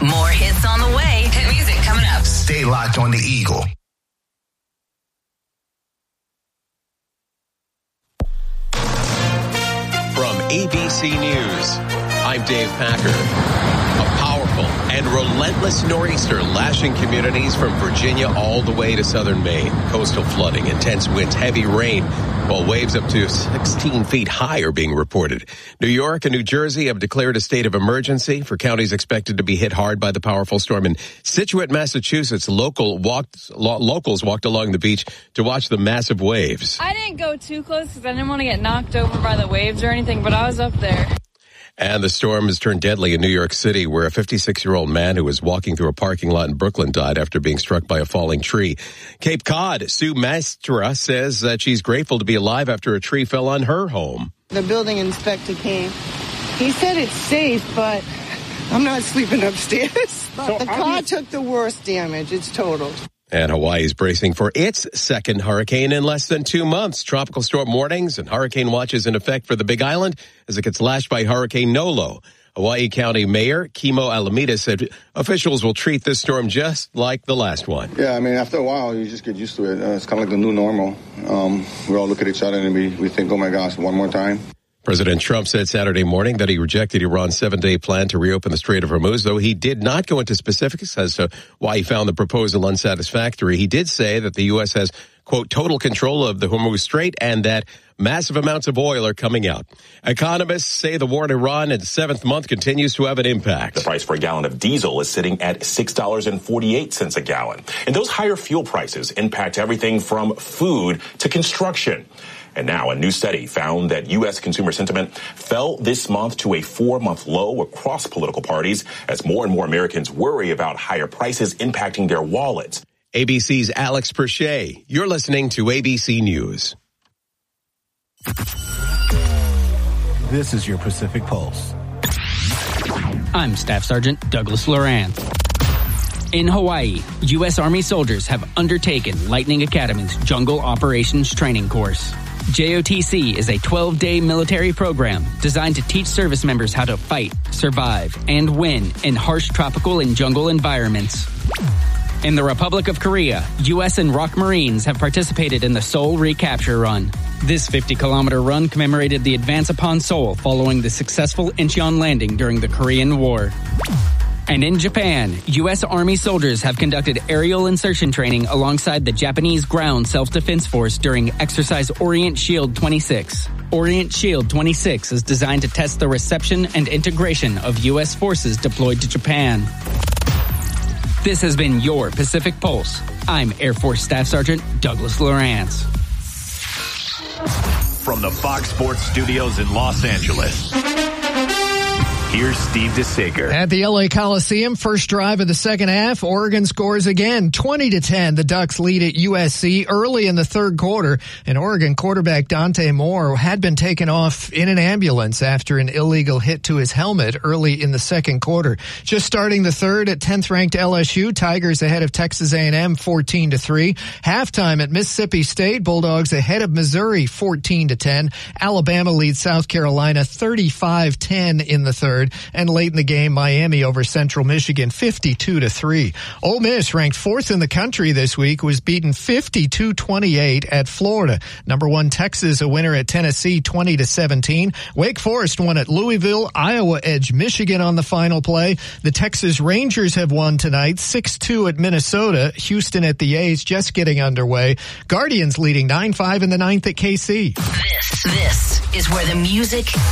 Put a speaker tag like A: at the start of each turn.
A: More hits on the way. Hit music coming up.
B: Stay locked on the Eagle.
C: From ABC News, I'm Dave Packer. A powerful and relentless nor'easter lashing communities from Virginia all the way to southern Maine. Coastal flooding, intense winds, heavy rain, while waves up to 16 feet high are being reported. New York and New Jersey have declared a state of emergency for counties expected to be hit hard by the powerful storm. In Scituate, Massachusetts, locals walked along the beach to watch the massive waves.
D: I didn't go too close because I didn't want to get knocked over by the waves or anything, but I was up there.
C: And the storm has turned deadly in New York City, where a 56-year-old man who was walking through a parking lot in Brooklyn died after being struck by a falling tree. Cape Cod, Sue Mastra says that she's grateful to be alive after a tree fell on her home.
E: The building inspector came. He said it's safe, but I'm not sleeping upstairs. But the car took the worst damage. It's totaled.
C: And Hawaii is bracing for its second hurricane in less than 2 months. Tropical storm warnings and hurricane watches in effect for the Big Island as it gets lashed by Hurricane Nolo. Hawaii County Mayor Kimo Alameda said officials will treat this storm just like the last one.
F: Yeah, I mean, after a while, you just get used to it. It's kind of like the new normal. We all look at each other and we think, oh, my gosh, one more time.
C: President Trump said Saturday morning that he rejected Iran's 7-day plan to reopen the Strait of Hormuz, though he did not go into specifics as to why he found the proposal unsatisfactory. He did say that the U.S. has, quote, total control of the Hormuz Strait and that massive amounts of oil are coming out. Economists say the war in Iran in its 7th month continues to have an impact.
G: The price for a gallon of diesel is sitting at $6.48 a gallon. And those higher fuel prices impact everything from food to construction. And now a new study found that U.S. consumer sentiment fell this month to a 4-month low across political parties as more and more Americans worry about higher prices impacting their wallets.
C: ABC's Alex Perche. You're listening to ABC News.
H: This is your Pacific Pulse.
I: I'm Staff Sergeant Douglas Lorance. In Hawaii, U.S. Army soldiers have undertaken Lightning Academy's Jungle Operations Training Course. JOTC is a 12-day military program designed to teach service members how to fight, survive, and win in harsh tropical and jungle environments. In the Republic of Korea, U.S. and ROK Marines have participated in the Seoul Recapture Run. This 50-kilometer run commemorated the advance upon Seoul following the successful Incheon landing during the Korean War. And in Japan, U.S. Army soldiers have conducted aerial insertion training alongside the Japanese Ground Self-Defense Force during Exercise Orient Shield 26. Orient Shield 26 is designed to test the reception and integration of U.S. forces deployed to Japan. This has been your Pacific Pulse. I'm Air Force Staff Sergeant Douglas Lorance.
J: From the Fox Sports Studios in Los Angeles, here's Steve DeSager.
K: At the LA Coliseum, first drive of the second half, Oregon scores again, 20-10. The Ducks lead at USC early in the third quarter, and Oregon quarterback Dante Moore had been taken off in an ambulance after an illegal hit to his helmet early in the second quarter. Just starting the third at 10th-ranked LSU, Tigers ahead of Texas A&M 14-3. Halftime at Mississippi State, Bulldogs ahead of Missouri 14-10. Alabama leads South Carolina 35-10 in the third. And late in the game, Miami over Central Michigan 52-3. Ole Miss, ranked 4th in the country this week, was beaten 52-28 at Florida. Number 1 Texas, a winner at Tennessee 20-17. Wake Forest won at Louisville. Iowa edged Michigan on the final play. The Texas Rangers have won tonight 6-2 at Minnesota. Houston at the A's just getting underway. Guardians leading 9-5 in the 9th at KC.
A: This is where the music